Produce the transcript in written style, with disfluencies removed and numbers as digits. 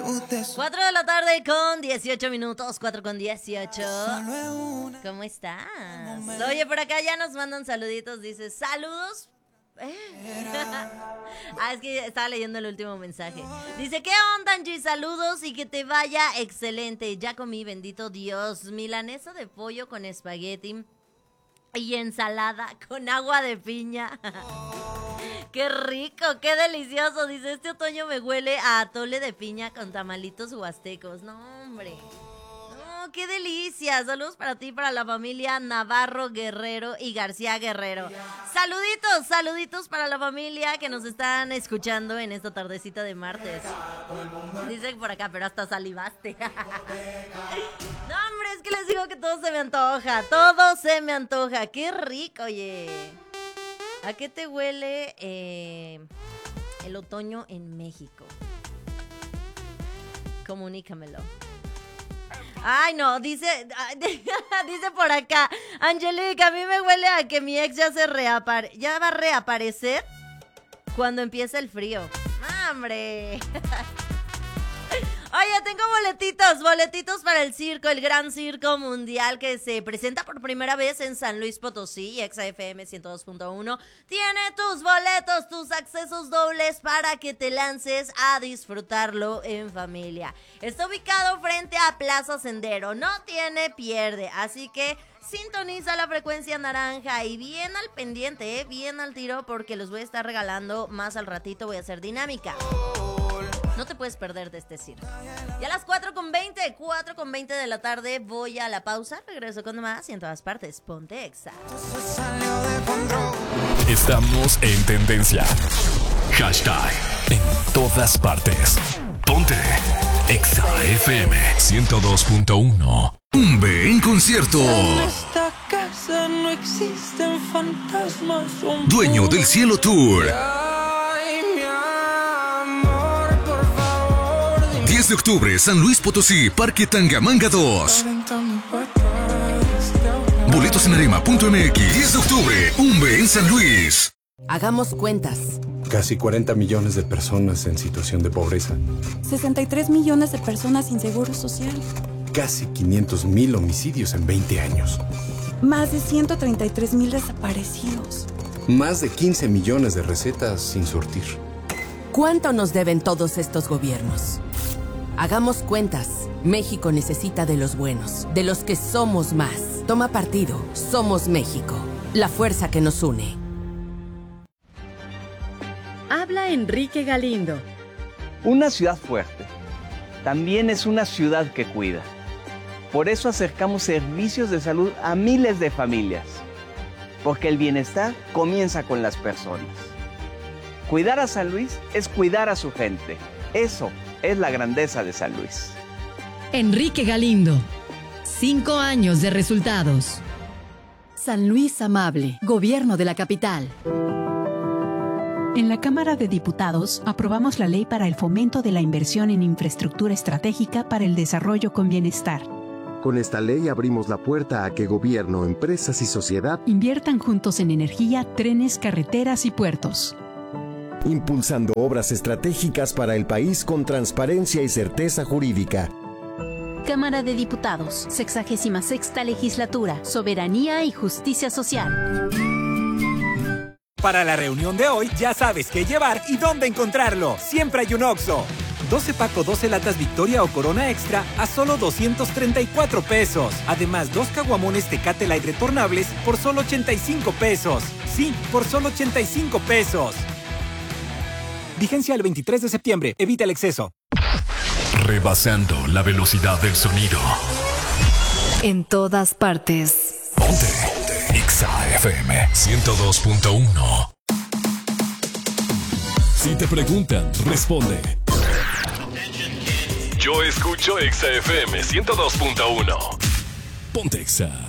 4 de la tarde con 18 minutos, 4 con 18. ¿Cómo estás? Oye, por acá ya nos mandan saluditos, dice, saludos. Es que estaba leyendo el último mensaje. Dice, ¿qué onda, Angie? Saludos y que te vaya excelente. Ya comí, bendito Dios. Milanesa de pollo con espagueti y ensalada con agua de piña. ¡Qué rico! ¡Qué delicioso! Dice, este otoño me huele a atole de piña con tamalitos huastecos. No, hombre. No, qué delicia. Saludos para ti, para la familia Navarro Guerrero y García Guerrero. Saluditos, saluditos para la familia que nos están escuchando en esta tardecita de martes. Dice por acá, pero hasta salivaste. No, hombre, es que les digo que todo se me antoja. Todo se me antoja. ¡Qué rico, oye! ¿A qué te huele el otoño en México? Comunícamelo. Ay, no, dice por acá, Angelica, a mí me huele a que mi ex ya va a reaparecer cuando empiece el frío. ¡Hombre! Oye, tengo boletitos para el circo, el gran circo mundial que se presenta por primera vez en San Luis Potosí, XFM 102.1. Tiene tus boletos, tus accesos dobles para que te lances a disfrutarlo en familia. Está ubicado frente a Plaza Sendero, no tiene pierde, así que sintoniza la frecuencia naranja y bien al pendiente, bien al tiro, porque los voy a estar regalando más al ratito, voy a hacer dinámica. No te puedes perder de este circo. Y a las 4:20 de la tarde voy a la pausa. Regreso con más y en todas partes. Ponte Exa. Estamos en tendencia. Hashtag en todas partes. Ponte Exa FM 102.1. Umbe en concierto. En esta casa no existen fantasmas. Dueño del Cielo Tour. 10 de octubre, San Luis Potosí, Parque Tangamanga 2. Boletos en arema.mx. 10 de octubre, Umbe en San Luis. Hagamos cuentas. Casi 40 millones de personas en situación de pobreza. 63 millones de personas sin seguro social. Casi 500,000 homicidios en 20 años. Más de 133,000 desaparecidos. Más de 15 millones de recetas sin surtir. ¿Cuánto nos deben todos estos gobiernos? Hagamos cuentas. México necesita de los buenos, de los que somos más. Toma partido. Somos México. La fuerza que nos une. Habla Enrique Galindo. Una ciudad fuerte también es una ciudad que cuida. Por eso acercamos servicios de salud a miles de familias. Porque el bienestar comienza con las personas. Cuidar a San Luis es cuidar a su gente. Eso es la grandeza de San Luis. Enrique Galindo. 5 años de resultados. San Luis Amable, Gobierno de la Capital. En la Cámara de Diputados aprobamos la ley para el fomento de la inversión en infraestructura estratégica para el desarrollo con bienestar. Con esta ley abrimos la puerta a que gobierno, empresas y sociedad inviertan juntos en energía, trenes, carreteras y puertos. Impulsando obras estratégicas para el país con transparencia y certeza jurídica. Cámara de Diputados, 66ª Legislatura, Soberanía y Justicia Social. Para la reunión de hoy, ya sabes qué llevar y dónde encontrarlo. Siempre hay un Oxxo. 12 pack o 12 latas Victoria o Corona Extra a solo 234 pesos. Además, 2 caguamones Tecate Light retornables por solo 85 pesos. Sí, por solo 85 pesos. Vigencia el 23 de septiembre. Evita el exceso. Rebasando la velocidad del sonido. En todas partes. Ponte Exa FM 102.1. Si te preguntan, responde. Yo escucho Exa FM 102.1. Ponte Exa.